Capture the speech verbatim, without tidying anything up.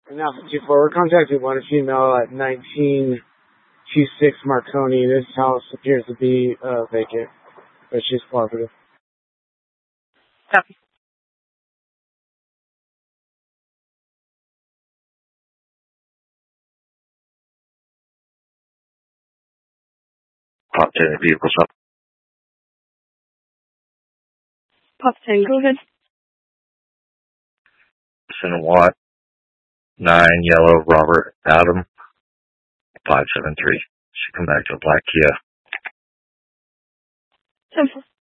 And now for two four, we're contacting one female at nineteen two six Marconi. This house appears to be uh, vacant, but she's cooperative. Copy. Pop ten vehicles up. Pop ten, go ahead. Center Watt, nine yellow Robert Adam, five seven three. Should come back to a black Kia. ten four.